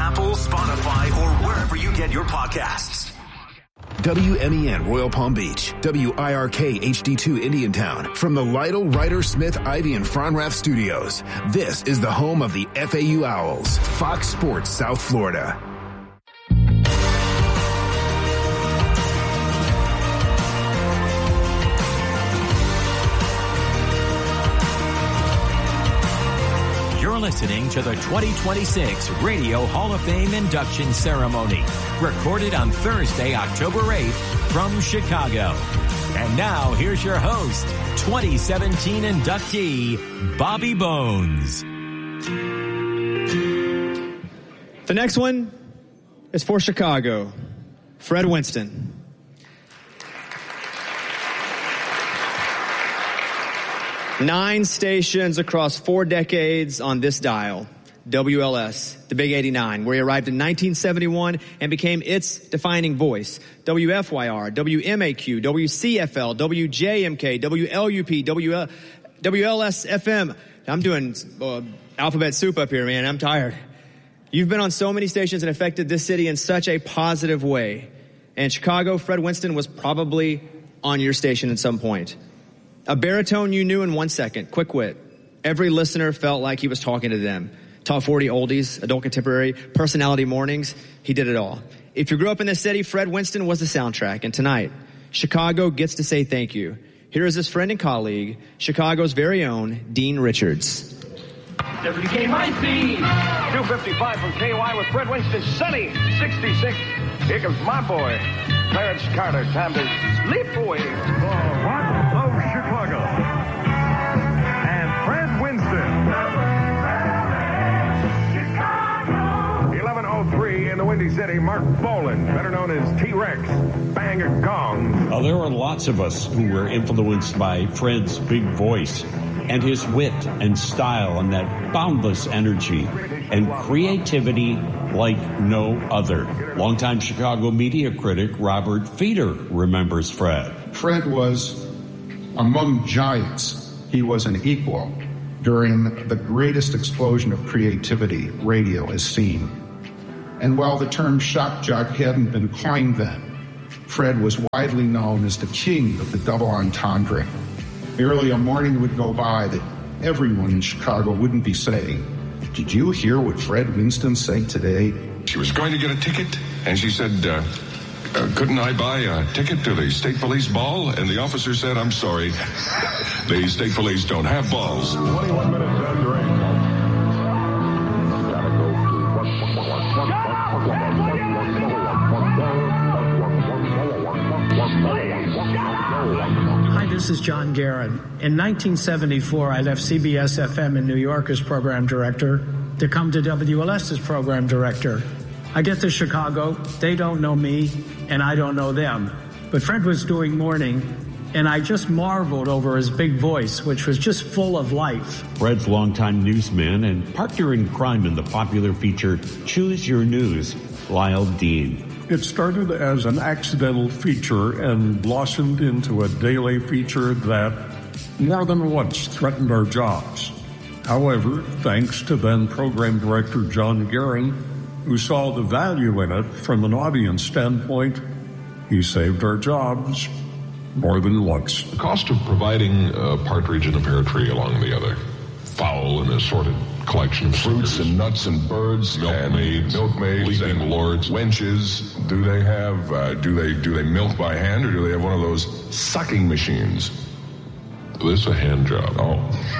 Apple, Spotify, or wherever you get your podcasts. WMEN Royal Palm Beach, WIRK HD2 Indiantown. From the Lytle, Ryder, Smith, Ivy, and Fronrath studios, this is the home of the FAU Owls, Fox Sports South Florida. You're listening to the 2026 Radio Hall of Fame induction ceremony, recorded on Thursday, October 8th from Chicago. And now here's your host, 2017 inductee, Bobby Bones. The next one is for Chicago, Fred Winston. Nine stations across 4 decades on this dial. WLS, the Big 89, where he arrived in 1971 and became its defining voice. WFYR, WMAQ, WCFL, WJMK, WLUP, WLS-FM. I'm doing alphabet soup up here, man. I'm tired. You've been on so many stations and affected this city in such a positive way. And Chicago, Fred Winston was probably on your station at some point. A baritone you knew in 1 second, quick wit. Every listener felt like he was talking to them. Top 40 oldies, adult contemporary, personality mornings. He did it all. If you grew up in this city, Fred Winston was the soundtrack. And tonight, Chicago gets to say thank you. Here is his friend and colleague, Chicago's very own Dean Richards. WKYC 255 from KY with Fred Winston. Sunny 66. Here comes my boy, Clarence Carter. Time to sleep away. The Heart of Chicago. And Fred Winston. 11:03 in the Windy City. Mark Boland, better known as T-Rex, bang a gong. There are lots of us who were influenced by Fred's big voice and his wit and style and that boundless energy and creativity like no other. Longtime Chicago media critic Robert Feeder remembers Fred. Fred was among giants. He was an equal during the greatest explosion of creativity radio has seen. And while the term shock jock hadn't been coined then, Fred was widely known as the king of the double entendre. Barely a morning would go by that everyone in Chicago wouldn't be saying, "Did you hear what Fred Winston said today?" She was going to get a ticket, and she said, couldn't I buy a ticket to the state police ball? And the officer said, I'm sorry, the state police don't have balls. 21 minutes after 8. Hi, this is John Guerin. In 1974, I left CBS FM in New York as program director to come to WLS as program director. I get to Chicago, they don't know me, and I don't know them. But Fred was doing morning, and I just marveled over his big voice, which was just full of life. Fred's longtime newsman and partner in crime in the popular feature Choose Your News, Lyle Dean. It started as an accidental feature and blossomed into a daily feature that more than once threatened our jobs. However, thanks to then program director John Guerin, who saw the value in it from an audience standpoint, he saved our jobs more than once. The cost of providing a partridge and a pear tree along the other, fowl and assorted collection of fruits and nuts and birds, milkmaids, leaping lords, wenches. Do they have? Do they milk by hand, or do they have one of those sucking machines? This is a hand job. Oh.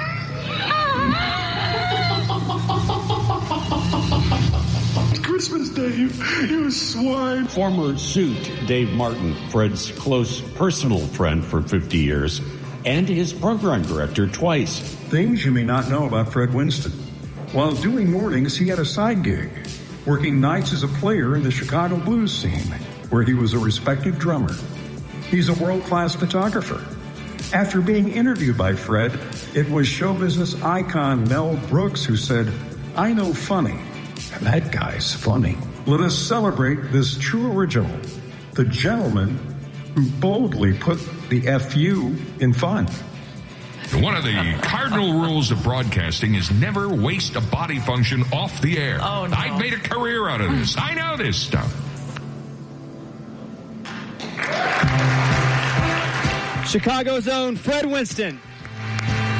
Christmas, Dave, you swine. Former suit Dave Martin, Fred's close personal friend for 50 years, and his program director twice. Things you may not know about Fred Winston. While doing mornings, he had a side gig, working nights as a player in the Chicago blues scene, where he was a respected drummer. He's a world-class photographer. After being interviewed by Fred, it was show business icon Mel Brooks who said, "I know funny, and that guy's funny." Let us celebrate this true original, the gentleman who boldly put the FU in fun. One of the cardinal rules of broadcasting is never waste a body function off the air. Oh, no. I've made a career out of this. I know this stuff. Chicago's own Fred Winston